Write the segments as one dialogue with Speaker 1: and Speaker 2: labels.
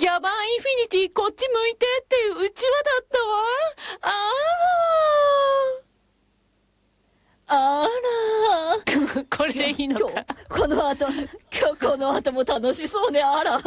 Speaker 1: ギャバンインフィニティこっち向いてっていううちわだったわ。あらこれでいいのか。
Speaker 2: この後も楽しそうね。あらあら。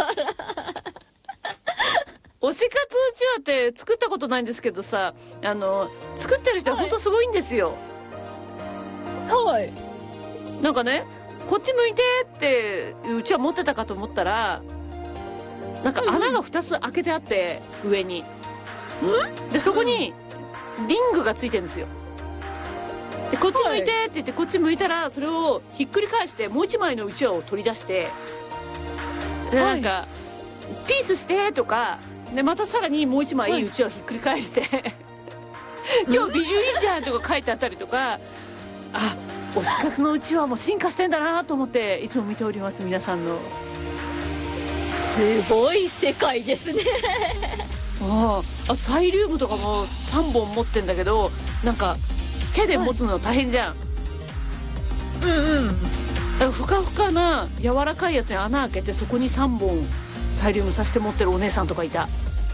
Speaker 1: 推し活うちわって作ったことないんですけどさ、作ってる人はほんとすごいんですよ。
Speaker 2: はい。
Speaker 1: なんかね、こっち向いてってうちわ持ってたかと思ったら、なんか穴が2つ開けてあって、上に。で、そこにリングがついてるんですよ。で、こっち向いてって言ってこっち向いたら、それをひっくり返してもう1枚のうちわを取り出して、で、なんか、ピースしてとか、で、またさらにもう1枚うちわをひっくり返して、今日美獣いいじゃんとか書いてあったりとか、あ、推し活のうちわも進化してんだなと思っていつも見ております、皆さんの。
Speaker 2: すごい世界ですね。
Speaker 1: サイリウムとかも3本持ってんだけど、なんか手で持つの大変じゃん。だからふかふかな柔らかいやつに穴開けて、そこに3本サイリウムさして持ってるお姉さんとかいた。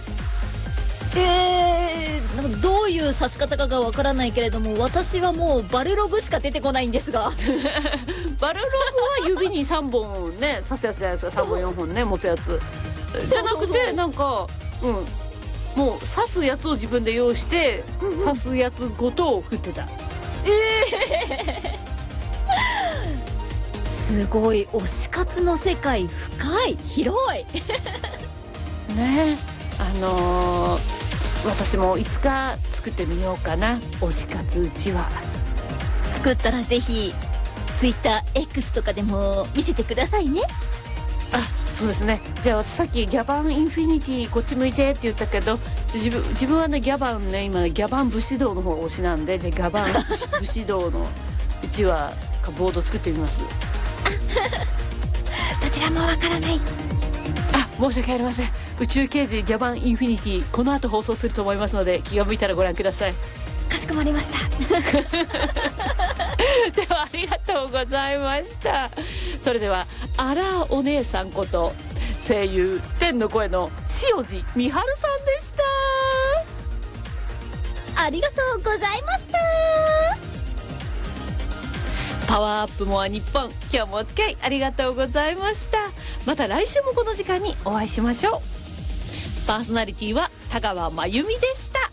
Speaker 2: なんかどういう刺し方かがわからないけれども、私はもうバルログしか出てこないんですが。
Speaker 1: バルログは指に3本ね刺すやつじゃないですか。3本4本ね持つやつじゃなくて、なんかもう刺すやつを自分で用意して、刺すやつごと振ってた。
Speaker 2: すごい。推し活の世界深い、広い。
Speaker 1: ね。私もいつか作ってみようかな、推し活うちわ。
Speaker 2: 作ったらぜひ TwitterX とかでも見せてくださいね。
Speaker 1: あ、そうですね。じゃあ私さっきギャバンインフィニティこっち向いてって言ったけど、自分はねギャバンね、今ギャバン武士道の方推しなんで、じゃあギャバン武士道のうちわかボード作ってみます。
Speaker 2: どちらもわからない。
Speaker 1: 申し訳ありません。宇宙刑事ギャバンインフィニティこの後放送すると思いますので、気が向いたらご覧ください。
Speaker 2: かしこまりました。
Speaker 1: ではありがとうございました。それではあらお姉さんこと声優天の声の塩路美春さんでした。
Speaker 2: ありがとうございました。
Speaker 1: パワーアップモア日本、今日もお付き合いありがとうございました。また来週もこの時間にお会いしましょう。パーソナリティは田川真由美でした。